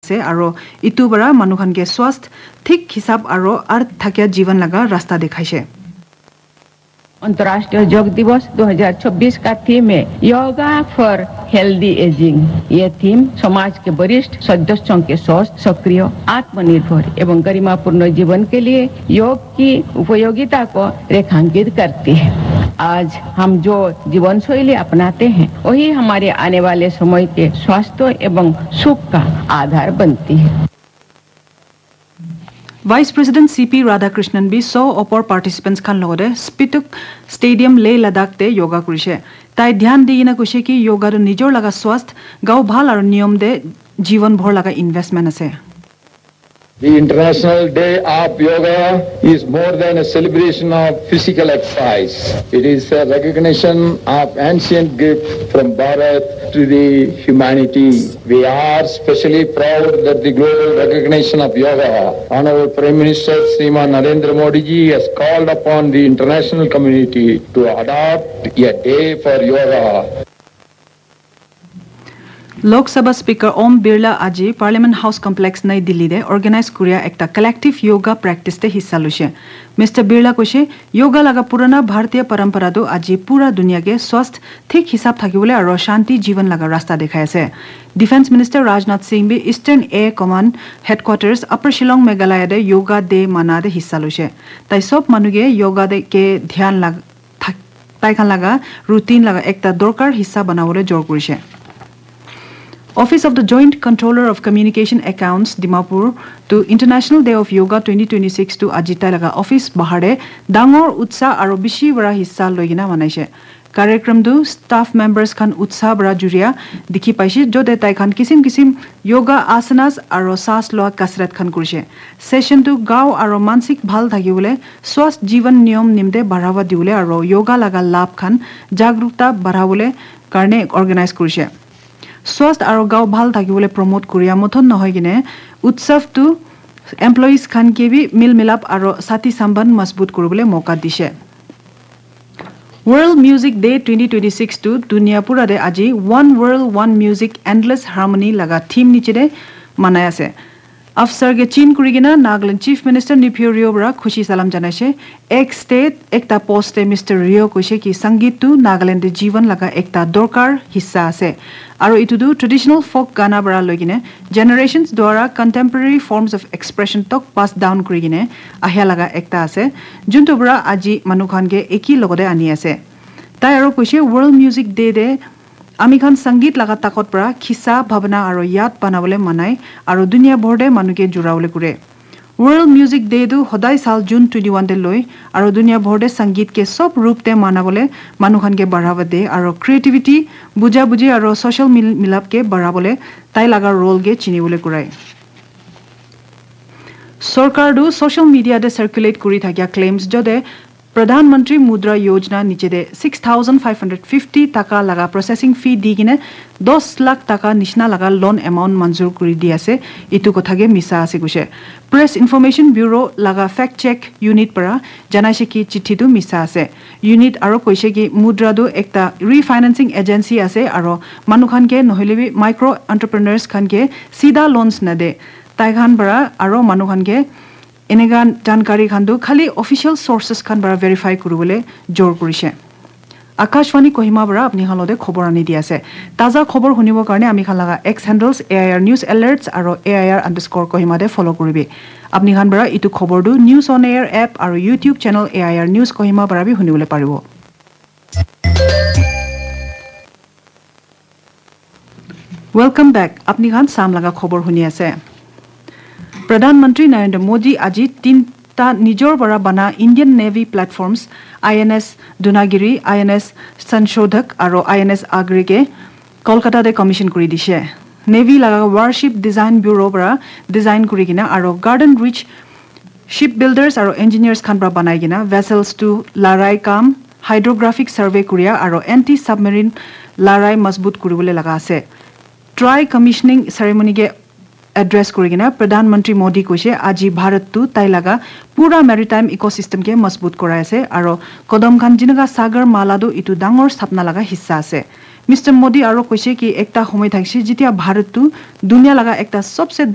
से आरो इतु बरा मानुखान के स्वास्थ्य ठीक हिसाब आरो अर्थ थाकिया जीवन लगा रास्ता दिखाइছে। अंतर्राष्ट्रीय योग दिवस 2026 का थीम है योगा फॉर हेल्दी एजिंग। ये थीम समाज के वरिष्ठ सदस्यों के स्वस्थ, सक्रिय, आत्मनिर्भर एवं गरिमापूर्ण जीवन के लिए योग की उपयोगिता को रेखांकित करती है। आज हम जो जीवन शैली अपनाते हैं वही हमारे आने वाले समय के स्वास्थ्य एवं सुख का आधार बनती है। Vice President CP Radhakrishnan bi 100 opor participants khan logode Spituk Stadium Leh Ladakh te yoga kurise tai dhyan digina kuise ki yoga ro nijor laga swasth gao bhal aru niyom de jivan bhor laga investment ase. The International Day of Yoga is more than a celebration of physical exercise. It is a recognition of ancient gift from Bharat to the humanity. We are especially proud that the global recognition of yoga, Honorable Prime Minister Sriman Narendra Modi ji has called upon the international community to adopt a day for yoga. Lok Sabha Speaker Om Birla Aji Parliament House Complex Nai Delhi de organize Korea ekta collective yoga practice te hissa luse. Mr. Birla koshe yoga laga purana bhartiya parampara do aji pura dunia ke swasth thik hisab thakibole aro shanti jivan laga rasta dekhai ase. Defense Minister Rajnath Singh bi Eastern Air Command Headquarters Upper Shillong Meghalaya de yoga day mana de hissa luse. Tai sob manuge yoga de ke dhyan lag tai khan laga routine laga ekta dorkar hissa banabole jor korise. Office of the Joint Controller of Communication Accounts Dimapur to International Day of Yoga 2026 to Ajita laga office bahare dangor utsa aro bishi bara hissa loigina manaise. कार्यक्रम दु staff members khan utsa bara juria dikhi paise jode tai khan kisim kisim yoga asanas aro sas loa kasrat khan kurise. Session tu gao aro mansik bhal thakibole swasth jivan niyom nimde barawa diule aro yoga laga labh khan jagrukta barabole karne organize kurise. स्वास्थ्य और गाँव भाल थाकिबले promote करिया मथन নহয় किने उत्सव to employees Khan के भी मिल मिलाप और साथी संबंध मजबूत करबले मौका दिसे. वर्ल्ड म्यूजिक डे 2026 टू दुनिया पूरा दे আজি one world one music endless harmony लगा थीम नीचे दे मनाया से. अफसर के चीन कुरिगिना नागालैंड चीफ मिनिस्टर निफ्यू रियो बरा खुशी सलाम जनाइसे. एक स्टेट एकता पोस्ट मिस्टर रियो कइसे कि संगीत टू नागालैंड जीवन लगा एकता दरकार हिस्सा আছে আৰু ইটুদু ট্ৰেডিশনাল ফোক গানা বৰা লগিনে জেনাৰেশনস দ্বাৰা কন্টেম্পৰেৰী ফৰ্মস অফ এক্সপ্ৰেছন তক পাস ডাউন কৰিগিনে আহিয়া লগা একটা আছে যোনটো বৰা আজি মানুহখানকে একি লগতে আনি আছে. তাই আৰু কৈছে वर्ल्ड म्यूजिक डे दे আমি খান संगीत লগা তাকত পৰা খিসা ভাৱনা আৰু ইয়াত বানাবলে মনাই আৰু দুনিয়া ভৰদে মানুহকে জুৰাৱলে কৰে. वर्ल्ड म्यूजिक डे दु हदाय साल जून 21 दे लय और दुनिया भरदे संगीत के सब रूप ते मानाबले मानुखान के बढ़ावा दे और क्रिएटिविटी बुझा बुझी और सोशल मिलाप के बढ़ाबले ताई लगा रोल के चिनिबले कुराय. सरकार दु सोशल मीडिया दे सर्कुलेट करी थाकिया क्लेम्स जदे प्रधानमंत्री मुद्रा योजना नीचे दे 6550 टाका लगा प्रोसेसिंग फी दी किने 10 लाख टाका निशना लगा लोन अमाउंट मंजूर करी दी आसे. इतु कथागे मिसा आसे गुसे. प्रेस इन्फॉर्मेशन ब्यूरो लगा फैक्ट चेक यूनिट परा जनाइसे कि चिट्ठी दु मिसा आसे. यूनिट आरो कइसे कि मुद्रा दु एकता रिफाइनेंसिंग एजेंसी आसे आरो मानुखान के नहलेबी माइक्रो एंटरप्रेन्योर्स खान के सीधा लोन्स न दे. ताइ खान बरा आरो मानुखान के এনেগা जानकारी খানদু খালি অফিশিয়াল সোর্সেস খান বৰা ভেৰিফাই কৰিবলৈ জোৰ কৰিছে. আকাশবাণী কহিমা বৰা আপুনি হালতে খবৰ আনি দি আছে. তাজা খবৰ শুনিবৰ কাৰণে আমি খান লাগা এক্স হ্যান্ডলস AIR নিউজ এলাৰ্টস আৰু AIR_কহিমা দে ফলো কৰিবি. আপুনি খান বৰা ইটো খবৰদু নিউজ অন এয়াৰ এপ আৰু YouTube channel AIR news Kohima Bora B শুনিবলৈ পাৰিব. Welcome back. আপুনি খান সাম লাগা খবৰ শুনি আছে. प्रधानमंत्री नरेंद्र मोदी आज तीनटा निजोर बरा बना Indian navy platforms INS Dunagiri, INS संशोधक और INS आग्रे के कोलकाता दे कमिशन करी दिसे. नेवी लगा वारशिप डिजाइन ब्यूरो बरा डिजाइन करिगिना और गार्डन रिच शिप बिल्डर्स और इंजीनियर्स खान बरा बनाइगिना वेसल्स टू लाराई काम हाइड्रोग्राफिक सर्वे करिया और एंटी सबमरीन लाराई मजबूत करिबले लगा আছে. ट्राई कमिशनिंग सेरेमनी के एड्रेस करिगिना प्रधानमंत्री मोदी कइसे আজি भारत तु ताइ लगा पूरा मैरिटाइम इकोसिस्टम के मजबूत कराय আছে और कदम खान जिनगा सागर मालादो इतु डांगर स्थापना लगा हिस्सा আছে. मिस्टर मोदी आरो कइसे कि एकता समय थाकसे जितिया भारत तु दुनिया लगा एकता सबसे